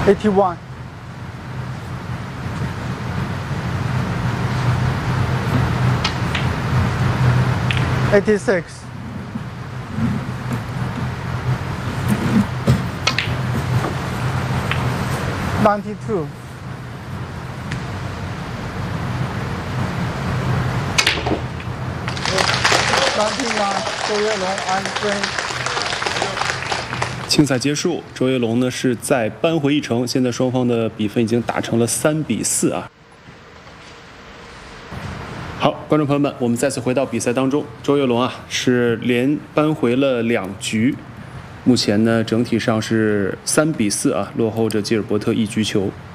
81. 86. 92. 周跃龙 and frame。 竞赛结束，周跃龙呢是再扳回一城，现在双方的比分已经打成了3-4啊。好，观众朋友们，我们再次回到比赛当中，周跃龙啊是连扳回了2局，目前呢整体上是3-4啊，落后着吉尔伯特1局球。